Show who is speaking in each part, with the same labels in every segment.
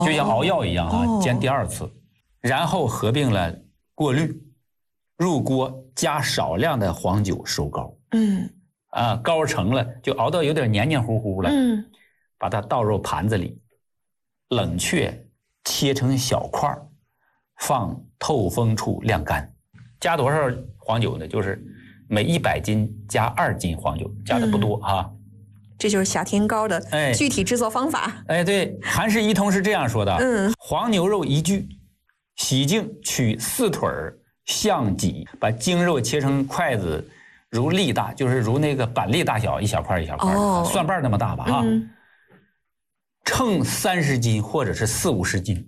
Speaker 1: 就像熬药一样啊，煎第2次，然后合并了过滤，入锅加少量的黄酒收膏。膏成了就熬到有点黏黏糊糊了，把它倒入盘子里，冷却，切成小块，放透风处晾干。加多少黄酒呢？就是每100斤加2斤黄酒，加的不多啊。
Speaker 2: 这就是夏天膏的具体制作方法。
Speaker 1: 对，韩氏医通是这样说的：黄牛肉1具，洗净，取4腿项脊，把精肉切成筷子如粒大，就是如那个板栗大小，一小块一小块的，蒜瓣那么大吧啊。称30斤或者是40-50斤。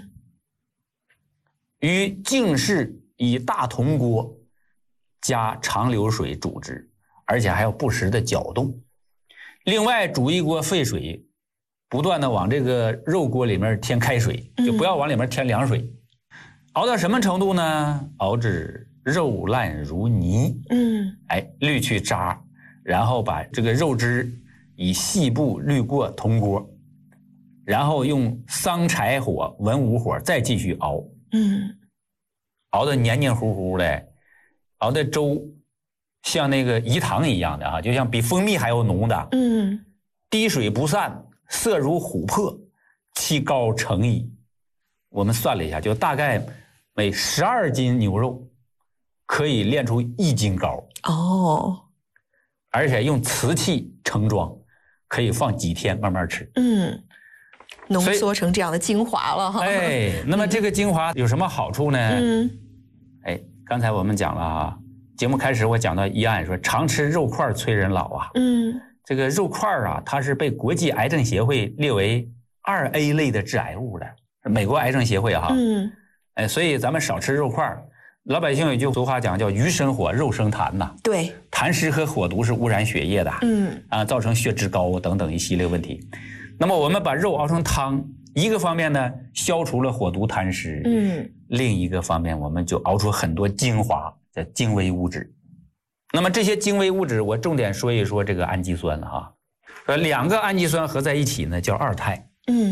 Speaker 1: 于净室以大铜锅加长流水煮之，而且还要不时的搅动。另外煮一锅沸水，不断的往这个肉锅里面添开水，就不要往里面添凉水。熬到什么程度呢？熬至肉烂如泥，滤去渣，然后把这个肉汁以细布滤过铜锅，然后用桑柴火、文武火再继续熬，熬得黏黏糊糊的，熬的粥像那个饴糖一样的啊，就像比蜂蜜还要浓的，滴水不散，色如琥珀，其膏成矣。我们算了一下，就大概每12斤牛肉可以炼出1斤膏而且用瓷器盛装，可以放几天慢慢吃。
Speaker 2: 浓缩成这样的精华了哈。
Speaker 1: 那么这个精华有什么好处呢？刚才我们讲了啊，节目开始我讲到医案说常吃肉块催人老啊。这个肉块啊，它是被国际癌症协会列为2A 类的致癌物的，美国癌症协会哈。所以咱们少吃肉块。老百姓有一句俗话讲叫鱼生火，肉生痰呐。
Speaker 2: 对，
Speaker 1: 痰湿和火毒是污染血液的，造成血脂高等等一系列问题。那么我们把肉熬成汤，一个方面呢消除了火毒痰湿，另一个方面我们就熬出很多精华，叫精微物质。那么这些精微物质，我重点说一说这个氨基酸了哈。2个氨基酸合在一起呢叫2肽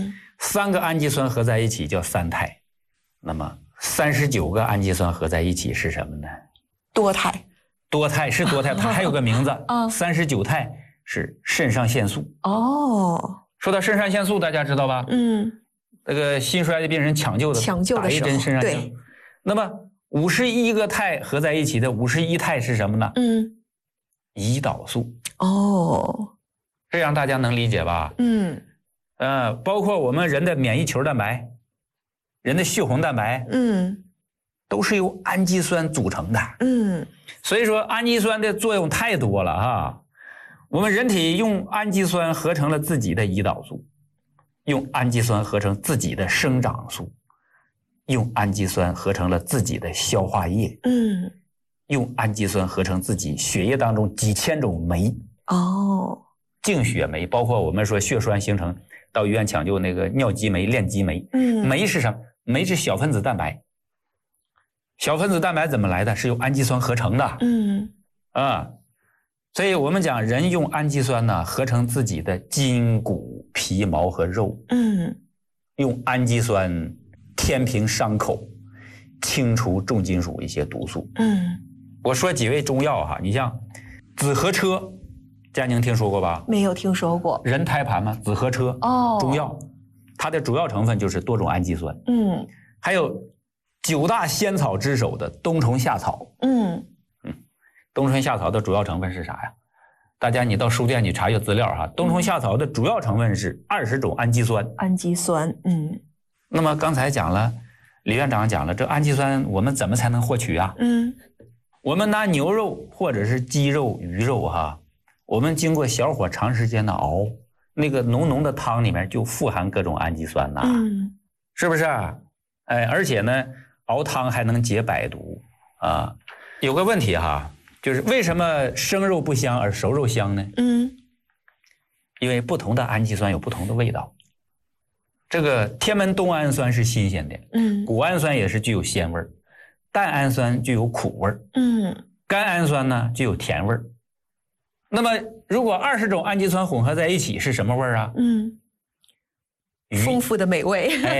Speaker 1: ，3个氨基酸合在一起叫3肽。那么39个氨基酸合在一起是什么呢？
Speaker 2: 多肽。
Speaker 1: 多肽是多肽，它还有个名字，39肽是肾上腺素。说到肾上腺素，大家知道吧？那个心衰的病人抢救的时候打一针肾上腺素。那么51个肽合在一起的51肽是什么呢？胰岛素。这样大家能理解吧？包括我们人的免疫球蛋白、人的血红蛋白，都是由氨基酸组成的。所以说氨基酸的作用太多了哈。我们人体用氨基酸合成了自己的胰岛素，用氨基酸合成自己的生长素，用氨基酸合成了自己的消化液，用氨基酸合成自己血液当中几千种酶。净血酶，包括我们说血栓形成，到医院抢救那个尿激酶、链激酶。酶是什么？酶是小分子蛋白。小分子蛋白怎么来的？是由氨基酸合成的。所以我们讲人用氨基酸呢合成自己的筋骨皮毛和肉，用氨基酸填平伤口，清除重金属一些毒素。我说几味中药哈，你像紫河车，佳宁听说过吧？没有听说过。人胎盘嘛，紫河车中药，它的主要成分就是多种氨基酸。还有9大仙草之首的冬虫夏草。冬虫夏草的主要成分是啥呀？大家你到书店你查阅资料哈，冬虫夏草的主要成分是20种氨基酸。氨基酸，那么刚才讲了，李院长讲了，这氨基酸我们怎么才能获取啊？我们拿牛肉或者是鸡肉、鱼肉哈，我们经过小火长时间的熬，那个浓浓的汤里面就富含各种氨基酸呐，是不是？而且呢，熬汤还能解百毒啊。有个问题哈。就是为什么生肉不香而熟肉香呢？因为不同的氨基酸有不同的味道。这个天门冬氨酸是新鲜的，谷氨酸也是具有鲜味儿，蛋氨酸具有苦味儿，甘氨酸呢具有甜味儿。那么如果20种氨基酸混合在一起是什么味儿啊？
Speaker 2: 丰富的美味。